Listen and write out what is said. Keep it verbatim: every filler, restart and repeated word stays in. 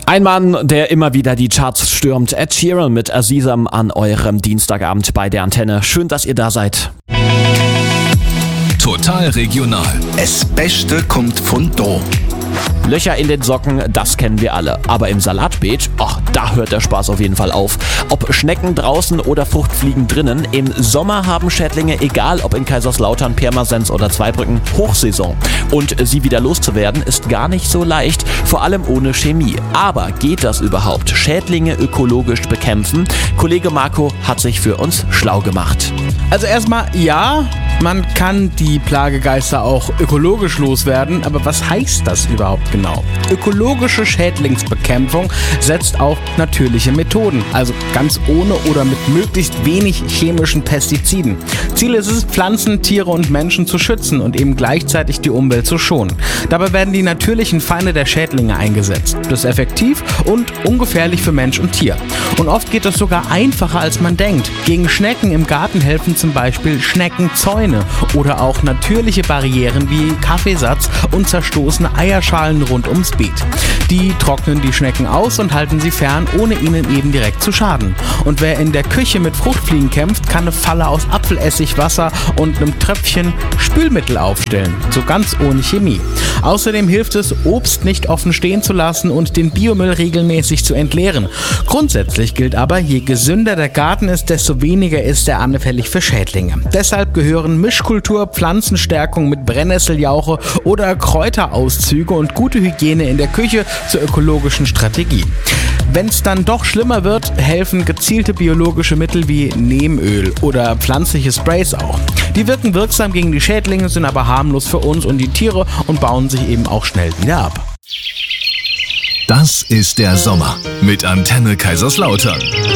Ein Mann, der immer wieder die Charts stürmt. Ed Sheeran mit Azizam an eurem Dienstagabend bei der Antenne. Schön, dass ihr da seid. Total regional. Das Beste kommt von da. Löcher in den Socken, das kennen wir alle. Aber im Salatbeet, ach, da hört der Spaß auf jeden Fall auf. Ob Schnecken draußen oder Fruchtfliegen drinnen, im Sommer haben Schädlinge, egal ob in Kaiserslautern, Pirmasens oder Zweibrücken, Hochsaison. Und sie wieder loszuwerden, ist gar nicht so leicht, vor allem ohne Chemie. Aber geht das überhaupt? Schädlinge ökologisch bekämpfen? Kollege Marco hat sich für uns schlau gemacht. Also erstmal, ja, man kann die Plagegeister auch ökologisch loswerden, aber was heißt das überhaupt genau? Ökologische Schädlingsbekämpfung setzt auf natürliche Methoden, also ganz ohne oder mit möglichst wenig chemischen Pestiziden. Ziel ist es, Pflanzen, Tiere und Menschen zu schützen und eben gleichzeitig die Umwelt zu schonen. Dabei werden die natürlichen Feinde der Schädlinge eingesetzt. Das ist effektiv und ungefährlich für Mensch und Tier. Und oft geht es sogar einfacher, als man denkt. Gegen Schnecken im Garten helfen zum Beispiel Schneckenzäune oder auch natürliche Barrieren wie Kaffeesatz und zerstoßene Eierschalen rund ums Beet. Die trocknen die Schnecken aus und halten sie fern, ohne ihnen eben direkt zu schaden. Und wer in der Küche mit Fruchtfliegen kämpft, kann eine Falle aus Apfelessig, Wasser und einem Tröpfchen Spülmittel aufstellen. So ganz ohne Chemie. Außerdem hilft es, Obst nicht offen stehen zu lassen und den Biomüll regelmäßig zu entleeren. Grundsätzlich gilt aber, je gesünder der Garten ist, desto weniger ist er anfällig für Schädlinge. Deshalb gehören Mischkultur, Pflanzenstärkung mit Brennnesseljauche oder Kräuterauszüge und gute Hygiene in der Küche zur ökologischen Strategie. Wenn es dann doch schlimmer wird, helfen gezielte biologische Mittel wie Neemöl oder pflanzliche Sprays auch. Die wirken wirksam gegen die Schädlinge, sind aber harmlos für uns und die Tiere und bauen sich eben auch schnell wieder ab. Das ist der Sommer mit Antenne Kaiserslautern.